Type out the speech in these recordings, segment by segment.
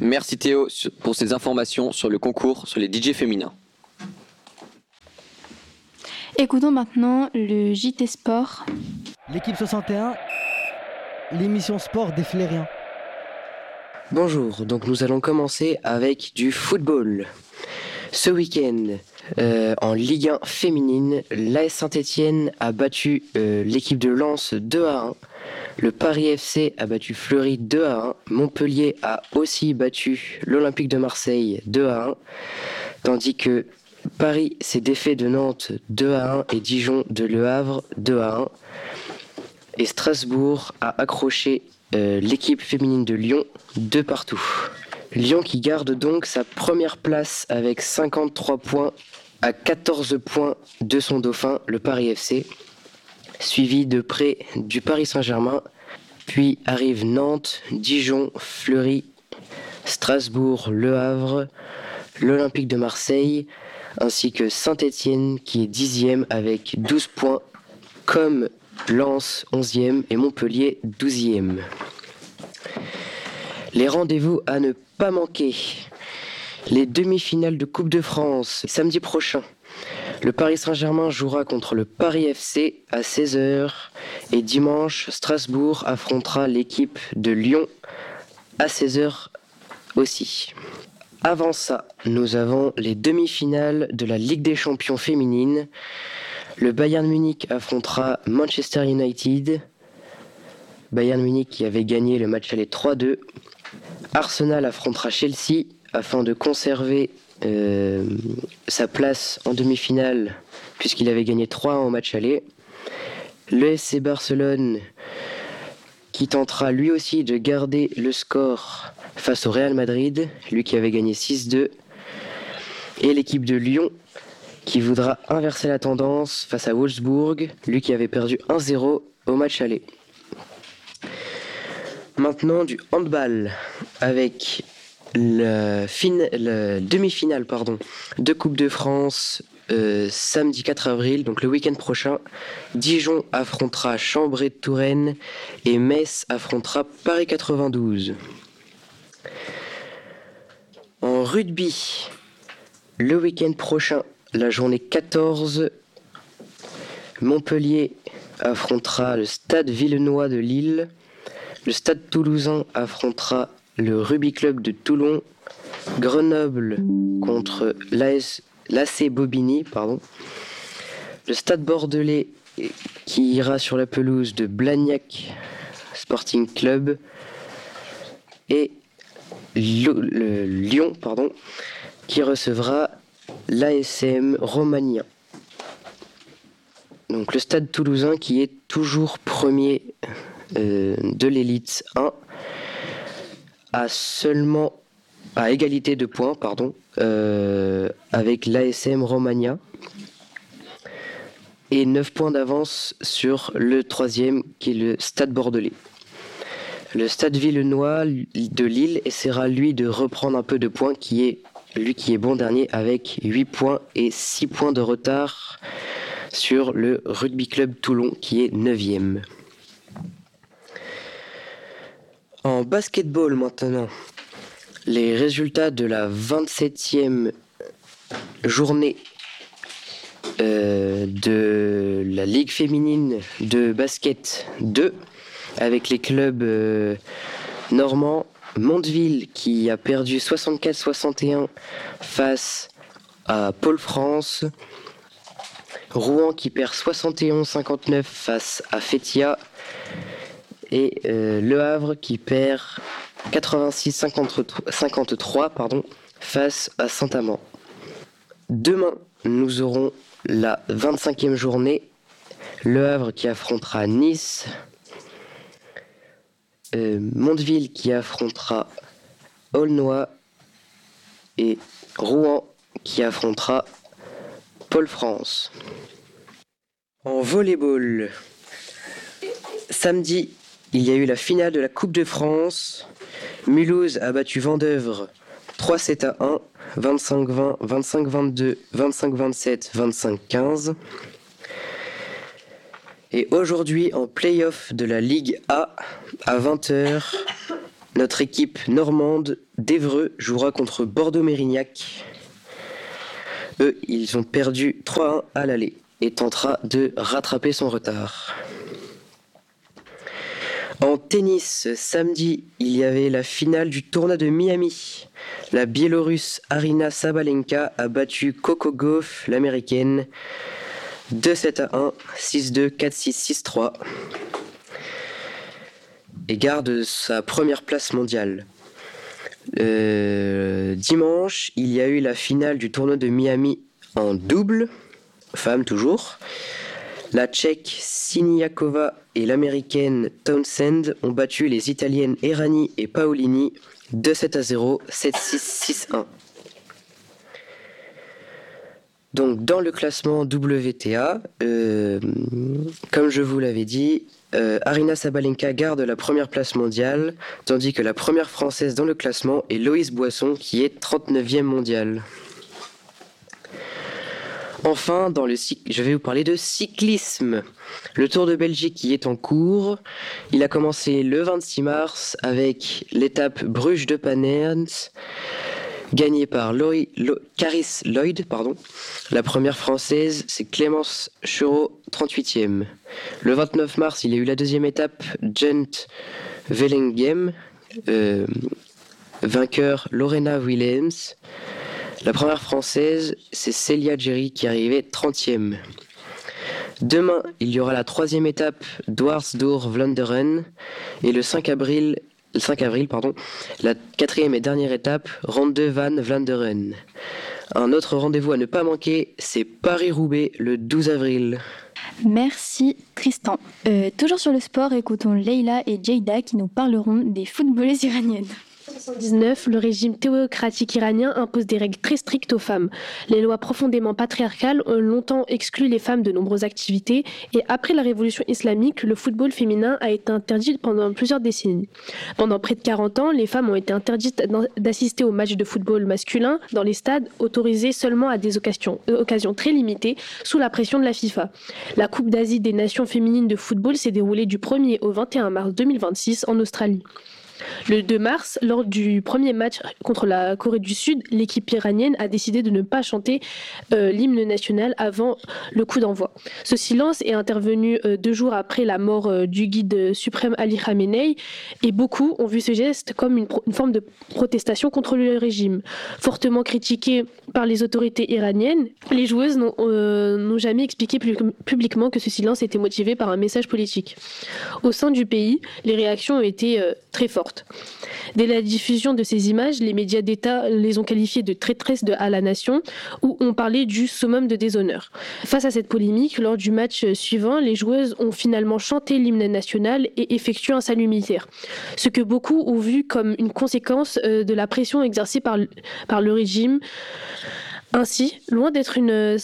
Merci Théo pour ces informations sur le concours sur les DJ féminins. Écoutons maintenant le JT Sport. L'équipe 61, l'émission sport des Flériens. Bonjour, donc nous allons commencer avec du football. Ce week-end, en Ligue 1 féminine, l'AS Saint-Étienne a battu l'équipe de Lens 2-1. Le Paris FC a battu Fleury 2-1. Montpellier a aussi battu l'Olympique de Marseille 2-1. Tandis que Paris s'est défait de Nantes 2-1 et Dijon de Le Havre 2-1. Et Strasbourg a accroché l'équipe féminine de Lyon 2-2. Lyon qui garde donc sa première place avec 53 points à 14 points de son dauphin, le Paris FC, suivi de près du Paris Saint-Germain, puis arrivent Nantes, Dijon, Fleury, Strasbourg, Le Havre, l'Olympique de Marseille, ainsi que Saint-Étienne qui est 10e avec 12 points, comme Lens 11e et Montpellier 12e. Les rendez-vous à ne pas manquer. Les demi-finales de Coupe de France, samedi prochain. Le Paris Saint-Germain jouera contre le Paris FC à 16h et dimanche, Strasbourg affrontera l'équipe de Lyon à 16h aussi. Avant ça, nous avons les demi-finales de la Ligue des Champions féminine. Le Bayern Munich affrontera Manchester United. Bayern Munich qui avait gagné le match aller 3-2. Arsenal affrontera Chelsea afin de conserver sa place en demi-finale puisqu'il avait gagné 3-1 au match aller. Le SC Barcelone qui tentera lui aussi de garder le score face au Real Madrid, lui qui avait gagné 6-2. Et l'équipe de Lyon qui voudra inverser la tendance face à Wolfsburg, lui qui avait perdu 1-0 au match aller. Maintenant du handball avec la demi-finale de Coupe de France samedi 4 avril, donc le week-end prochain. Dijon affrontera Chambray de Touraine et Metz affrontera Paris 92. En rugby, le week-end prochain, la journée 14, Montpellier affrontera le Stade Villenois de Lille. Le Stade Toulousain affrontera le Rugby Club de Toulon. Grenoble contre l'AC Bobigny. Le Stade Bordelais qui ira sur la pelouse de Blagnac Sporting Club. Et le Lyon qui recevra l'ASM Romagna. Donc le Stade Toulousain qui est toujours premier de l'élite 1 à égalité de points avec l'ASM Romagna et 9 points d'avance sur le troisième qui est le Stade Bordelais. Le Stade Villenois de Lille essaiera lui de reprendre un peu de points qui est bon dernier avec 8 points et 6 points de retard sur le Rugby Club Toulon qui est 9e. En basketball maintenant, les résultats de la 27e journée de la Ligue féminine de basket 2 avec les clubs normands. Mondeville qui a perdu 64-61 face à Pôle France. Rouen qui perd 71-59 face à Fétia. Et Le Havre qui perd 86-53 face à Saint-Amand. Demain, nous aurons la 25e journée. Le Havre qui affrontera Nice. Mondeville qui affrontera Aulnois. Et Rouen qui affrontera Pôle France. En volleyball, samedi, il y a eu la finale de la Coupe de France. Mulhouse a battu Vendeuvre 3-7-1, 25-20, 25-22, 25-27, 25-15. Et aujourd'hui, en play-off de la Ligue A, à 20h, notre équipe normande d'Évreux jouera contre Bordeaux-Mérignac. Eux, ils ont perdu 3-1 à l'aller et tentera de rattraper son retard. En tennis, samedi, il y avait la finale du tournoi de Miami. La Biélorusse Aryna Sabalenka a battu Coco Gauff, l'américaine, 2-7-1, 6-2, 4-6, 6-3 et garde sa première place mondiale. Dimanche, il y a eu la finale du tournoi de Miami en double, femme toujours. La Tchèque Siniakova et l'Américaine Townsend ont battu les Italiennes Errani et Paolini 2-7-0, 7-6, 6-1. Donc dans le classement WTA, comme je vous l'avais dit, Aryna Sabalenka garde la première place mondiale, tandis que la première française dans le classement est Loïs Boisson qui est 39e mondiale. Enfin, je vais vous parler de cyclisme. Le Tour de Belgique qui est en cours. Il a commencé le 26 mars avec l'étape Bruges de Pannerns, gagnée par Caris Lloyd. La première française, c'est Clémence Cheraud, 38e. Le 29 mars, il y a eu la deuxième étape, Gent-Wevelgem, vainqueur Lorena Williams. La première française, c'est Célia Jerry qui arrivait 30e. Demain, il y aura la troisième étape Dwarsdorf-Vlaanderen et le 5 avril, la quatrième et dernière étape Ronde van Vlaanderen. Un autre rendez-vous à ne pas manquer, c'est Paris-Roubaix le 12 avril. Merci Tristan. Toujours sur le sport, écoutons Leila et Jayda qui nous parleront des footballeuses iraniennes. En 1919, le régime théocratique iranien impose des règles très strictes aux femmes. Les lois profondément patriarcales ont longtemps exclu les femmes de nombreuses activités et après la révolution islamique, le football féminin a été interdit pendant plusieurs décennies. Pendant près de 40 ans, les femmes ont été interdites d'assister aux matchs de football masculin dans les stades, autorisés seulement à des occasions très limitées sous la pression de la FIFA. La Coupe d'Asie des Nations féminines de football s'est déroulée du 1er au 21 mars 2026 en Australie. Le 2 mars, lors du premier match contre la Corée du Sud, l'équipe iranienne a décidé de ne pas chanter l'hymne national avant le coup d'envoi. Ce silence est intervenu 2 jours après la mort du guide suprême Ali Khamenei et beaucoup ont vu ce geste comme une forme de protestation contre le régime. Fortement critiquées par les autorités iraniennes, les joueuses n'ont jamais expliqué publiquement que ce silence était motivé par un message politique. Au sein du pays, les réactions ont été très fortes. Dès la diffusion de ces images, les médias d'État les ont qualifiées de traîtresses à la nation ou ont parlé du summum de déshonneur. Face à cette polémique, lors du match suivant, les joueuses ont finalement chanté l'hymne national et effectué un salut militaire. Ce que beaucoup ont vu comme une conséquence de la pression exercée par le régime. Ainsi, loin d'être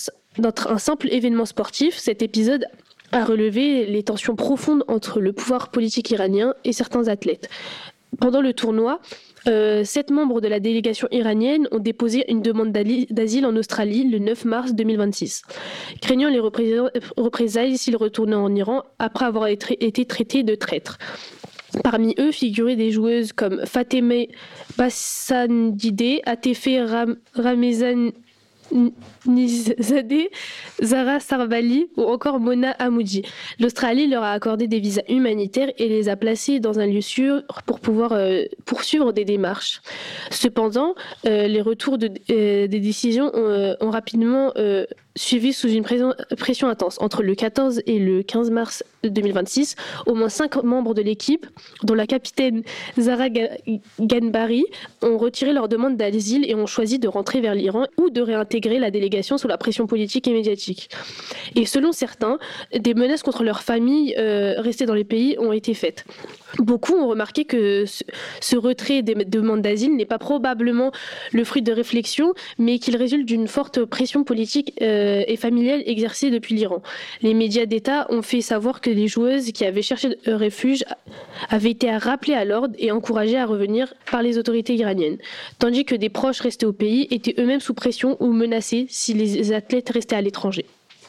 un simple événement sportif, cet épisode a relevé les tensions profondes entre le pouvoir politique iranien et certains athlètes. Pendant le tournoi, 7 membres de la délégation iranienne ont déposé une demande d'asile en Australie le 9 mars 2026, craignant les représailles s'ils retournaient en Iran après avoir été traités de traîtres. Parmi eux figuraient des joueuses comme Fatemeh Bassandideh, Atefeh Ramezanizadeh, Zara Sarvali ou encore Mona Hamoudi. L'Australie leur a accordé des visas humanitaires et les a placés dans un lieu sûr pour pouvoir poursuivre des démarches. Cependant, les retours des décisions ont rapidement suivi sous une pression intense. Entre le 14 et le 15 mars 2026, au moins 5 membres de l'équipe, dont la capitaine Zara Ganbari, ont retiré leur demande d'asile et ont choisi de rentrer vers l'Iran ou de réintégrer la délégation sous la pression politique et médiatique. Et selon certains, des menaces contre leurs familles restées dans les pays ont été faites. Beaucoup ont remarqué que ce retrait des demandes d'asile n'est pas probablement le fruit de réflexion, mais qu'il résulte d'une forte pression politique et familiale exercée depuis l'Iran. Les médias d'État ont fait savoir que les joueuses qui avaient cherché refuge avaient été rappelées à l'ordre et encouragées à revenir par les autorités iraniennes, tandis que des proches restés au pays étaient eux-mêmes sous pression ou menacés si les athlètes restaient à l'étranger.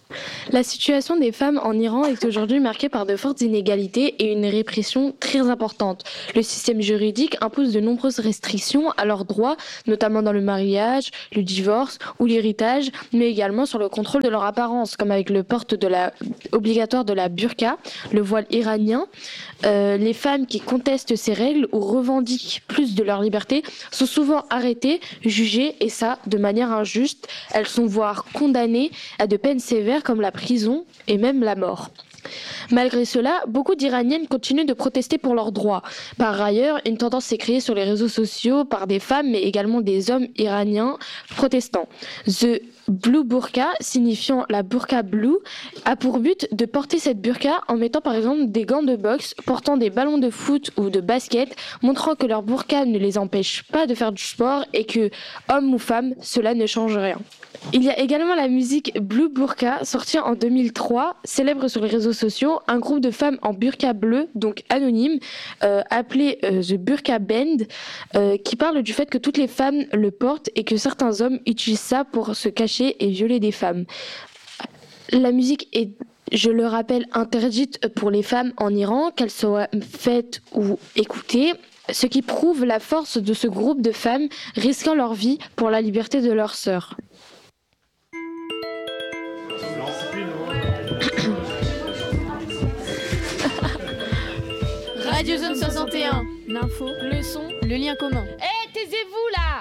La situation des femmes en Iran est aujourd'hui marquée par de fortes inégalités et une répression très importante. Le système juridique impose de nombreuses restrictions à leurs droits, notamment dans le mariage, le divorce ou l'héritage, mais également sur le contrôle de leur apparence, comme avec le port obligatoire de la burqa, le voile iranien. Les femmes qui contestent ces règles ou revendiquent plus de leur liberté sont souvent arrêtées, jugées, et ça de manière injuste. Elles sont voire condamnées à de peines sévères comme la prison et même la mort. Malgré cela, beaucoup d'Iraniennes continuent de protester pour leurs droits. Par ailleurs, une tendance s'est créée sur les réseaux sociaux par des femmes mais également des hommes iraniens protestants. The Blue Burqa, signifiant la burqa blue, a pour but de porter cette burqa en mettant par exemple des gants de boxe, portant des ballons de foot ou de basket, montrant que leur burqa ne les empêche pas de faire du sport et que, hommes ou femmes, cela ne change rien. Il y a également la musique Blue Burqa, sortie en 2003, célèbre sur les réseaux sociaux, un groupe de femmes en burqa bleu, donc anonyme, appelé The Burqa Band, qui parle du fait que toutes les femmes le portent et que certains hommes utilisent ça pour se cacher et violer des femmes. La musique est, je le rappelle, interdite pour les femmes en Iran, qu'elles soient faites ou écoutées, ce qui prouve la force de ce groupe de femmes risquant leur vie pour la liberté de leurs sœurs. Radio Zone 61, l'info, le son, le lien commun. Eh, taisez-vous là!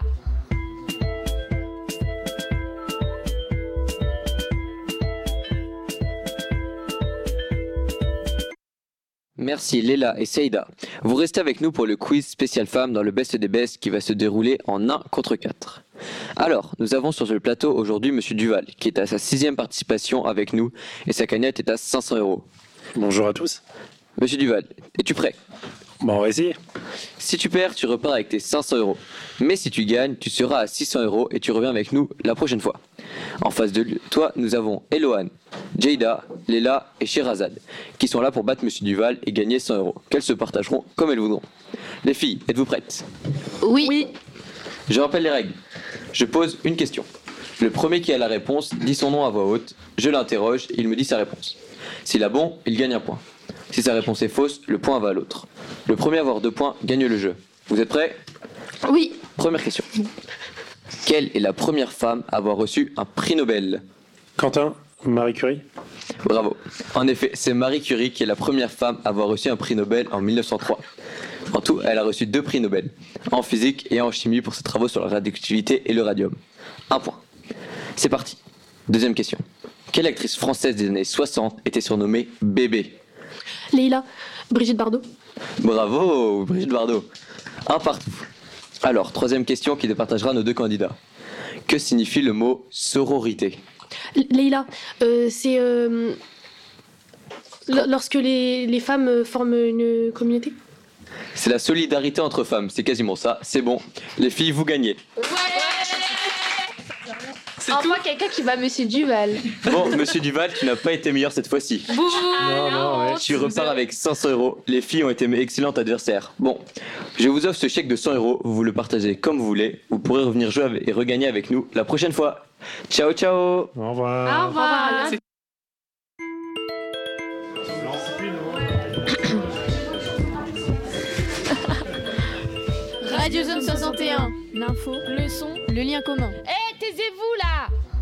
Merci Léla et Seïda. Vous restez avec nous pour le quiz spécial femmes dans le Best des Best qui va se dérouler en 1 contre 4. Alors, nous avons sur le plateau aujourd'hui Monsieur Duval qui est à sa 6e participation avec nous et sa cagnotte est à 500 €. Bonjour à tous. Monsieur Duval, es-tu prêt? Bon, on va essayer. Si tu perds, tu repars avec tes 500 €. Mais si tu gagnes, tu seras à 600 € et tu reviens avec nous la prochaine fois. En face de toi, nous avons Eloane, Jada, Léla et Sherazade qui sont là pour battre Monsieur Duval et gagner 100 €, qu'elles se partageront comme elles voudront. Les filles, êtes-vous prêtes? Oui. Je rappelle les règles. Je pose une question. Le premier qui a la réponse dit son nom à voix haute, je l'interroge et il me dit sa réponse. S'il a bon, il gagne un point. Si sa réponse est fausse, le point va à l'autre. Le premier à avoir 2 points gagne le jeu. Vous êtes prêts? Oui. Première question. Quelle est la première femme à avoir reçu un prix Nobel? Quentin, Marie Curie. Bravo. En effet, c'est Marie Curie qui est la première femme à avoir reçu un prix Nobel en 1903. En tout, elle a reçu 2 prix Nobel, en physique et en chimie pour ses travaux sur la radioactivité et le radium. 1 point. C'est parti. Deuxième question. Quelle actrice française des années 60 était surnommée Bébé? Leïla, Brigitte Bardot. Bravo, Brigitte Bardot. 1 partout. Alors, troisième question qui départagera nos 2 candidats. Que signifie le mot sororité? Leïla, c'est lorsque les femmes forment une communauté. C'est la solidarité entre femmes, c'est quasiment ça, c'est bon. Les filles, vous gagnez. C'est tout. Enfin, quelqu'un qui bat Monsieur Duval. Bon, Monsieur Duval, tu n'as pas été meilleur cette fois-ci. Non, ouais. Tu repars avec 500 €. Les filles ont été mes excellentes adversaires. Bon, je vous offre ce chèque de 100 €. Vous le partagez comme vous voulez. Vous pourrez revenir jouer et regagner avec nous la prochaine fois. Ciao, ciao. Au revoir. Au revoir. Radio Zone 61, l'info, le son, le lien commun. Eh, taisez-vous là!